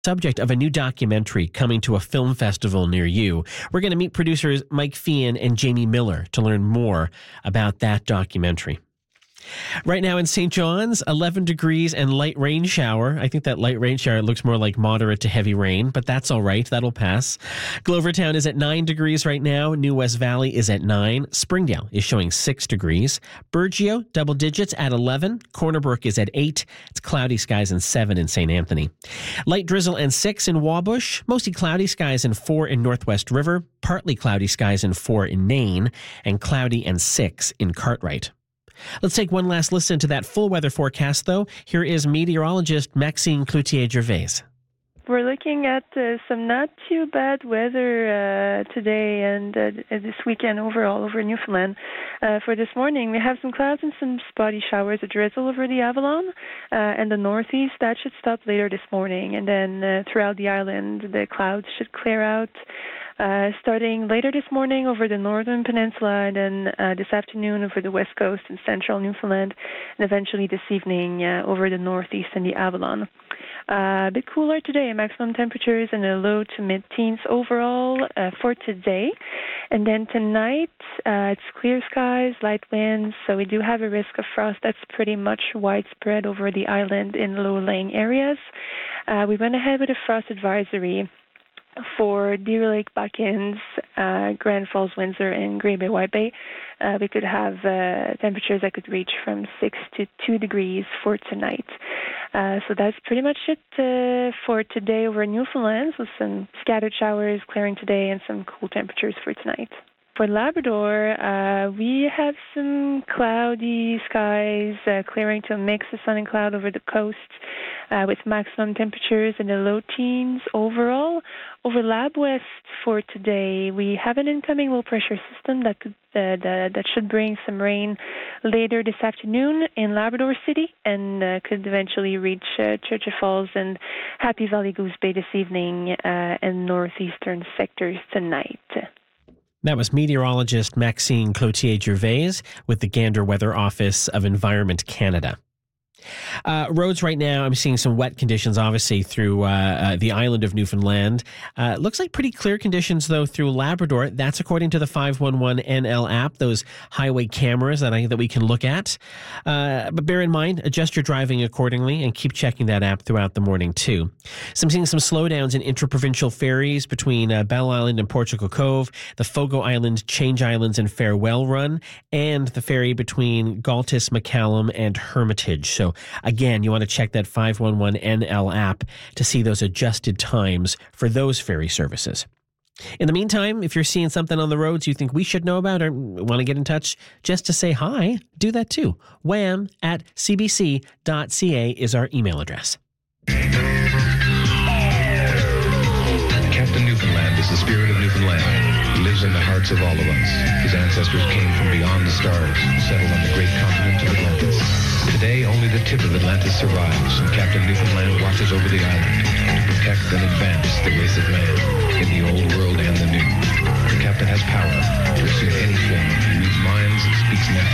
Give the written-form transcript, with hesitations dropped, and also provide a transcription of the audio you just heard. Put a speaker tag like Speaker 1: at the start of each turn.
Speaker 1: Subject of a new documentary coming to a film festival near you. We're going to meet producers Mike Feehan and Jamie Miller to learn more about that documentary. Right now in St. John's, 11 degrees and light rain shower. I think that light rain shower looks more like moderate to heavy rain, but that's all right. That'll pass. Glovertown is at 9 degrees right now. New West Valley is at 9. Springdale is showing 6 degrees. Burgeo, double digits at 11. Corner Brook is at 8. It's cloudy skies and 7 in St. Anthony. Light drizzle and 6 in Wabush. Mostly cloudy skies and 4 in Northwest River. Partly cloudy skies and 4 in Nain. And cloudy and 6 in Cartwright. Let's take one last listen to that full weather forecast, though. Here is meteorologist Maxime Cloutier-Gervais.
Speaker 2: We're looking at some not too bad weather today and this weekend overall over Newfoundland. For this morning, we have some clouds and some spotty showers, a drizzle over the Avalon and the northeast. That should stop later this morning. And then throughout the island, the clouds should clear out. Starting later this morning over the northern peninsula, and then this afternoon over the west coast and central Newfoundland, and eventually this evening over the northeast and the Avalon. A bit cooler today, maximum temperatures in the low to mid-teens overall for today. And then tonight, it's clear skies, light winds, so we do have a risk of frost that's pretty much widespread over the island in low-lying areas. We went ahead with a frost advisory for Deer Lake, Buckins, Grand Falls, Windsor, and Green Bay, White Bay. We could have temperatures that could reach from 6 to 2 degrees for tonight. So that's pretty much it for today over Newfoundland, with some scattered showers clearing today and some cool temperatures for tonight. For Labrador, we have some cloudy skies clearing to a mix of sun and cloud over the coast with maximum temperatures in the low teens overall. Over Lab West for today, we have an incoming low-pressure system that should bring some rain later this afternoon in Labrador City and could eventually reach Churchill Falls and Happy Valley Goose Bay this evening and northeastern sectors tonight.
Speaker 1: That was meteorologist Maxime Cloutier-Gervais with the Gander Weather Office of Environment Canada. Roads right now, I'm seeing some wet conditions, obviously, through the island of Newfoundland. Looks like pretty clear conditions, though, through Labrador. That's according to the 511 NL app, those highway cameras that we can look at. But bear in mind, adjust your driving accordingly and keep checking that app throughout the morning, too. So I'm seeing some slowdowns in interprovincial ferries between Bell Island and Portugal Cove, the Fogo Island, Change Islands, and Farewell Run, and the ferry between Galtis, McCallum, and Hermitage. So again, you want to check that 511 NL app to see those adjusted times for those ferry services. In the meantime, if you're seeing something on the roads you think we should know about or want to get in touch just to say hi, do that too. wham@cbc.ca is our email address.
Speaker 3: Captain Newfoundland is the spirit of Newfoundland. He lives in the hearts of all of us. His ancestors came from beyond the stars and settled on the great continent of Atlantis. Today, only the tip of Atlantis survives, and Captain Newfoundland watches over the island to protect and advance the race of man.